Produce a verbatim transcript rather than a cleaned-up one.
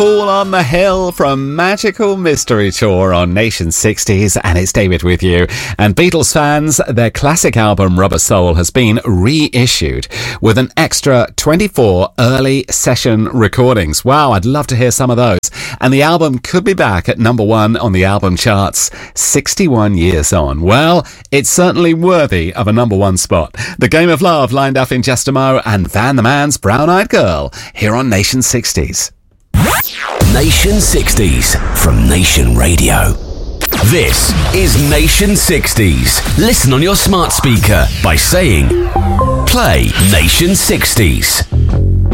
Fool on the Hill from Magical Mystery Tour on Nation sixties, and it's David with you. And Beatles fans, their classic album Rubber Soul has been reissued with an extra twenty-four early session recordings. Wow, I'd love to hear some of those. And the album could be back at number one on the album charts sixty-one years on. Well, it's certainly worthy of a number one spot. The Game of Love lined up in just a mo, and Van the Man's Brown Eyed Girl here on Nation sixties. Nation sixties from Nation Radio. This is Nation sixties. Listen on your smart speaker by saying, play Nation sixties.